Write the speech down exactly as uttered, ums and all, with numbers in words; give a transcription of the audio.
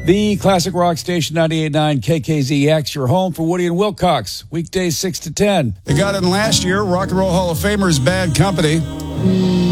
The Classic Rock Station ninety-eight point nine K K Z X, your home for Woody and Wilcox, weekdays six to ten. They got in last year, Rock and Roll Hall of Famers Bad Company.